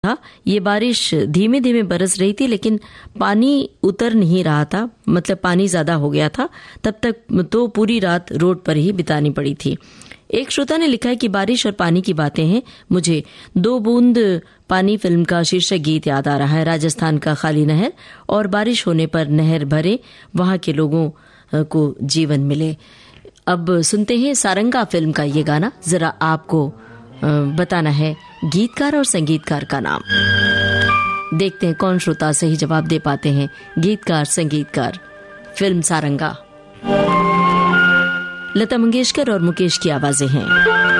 था। ये बारिश धीमे धीमे बरस रही थी, लेकिन पानी उतर नहीं रहा था, मतलब पानी ज्यादा हो गया था। तब तक तो पूरी रात रोड पर ही बितानी पड़ी थी। एक श्रोता ने लिखा है कि बारिश और पानी की बातें हैं, मुझे 2 बूंद पानी फिल्म का शीर्षक गीत याद आ रहा है। राजस्थान का खाली नहर और बारिश होने पर नहर भरे, वहां के लोगों को जीवन मिले। अब सुनते हैं सारंगा फिल्म का ये गाना। जरा आपको बताना है गीतकार और संगीतकार का नाम। देखते हैं कौन श्रोता सही जवाब दे पाते हैं। गीतकार संगीतकार, फिल्म सारंगा। लता मंगेशकर और मुकेश की आवाजें हैं।